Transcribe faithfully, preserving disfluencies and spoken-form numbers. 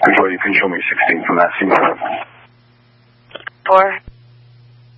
Before you can show me sixteen from that scene. Four.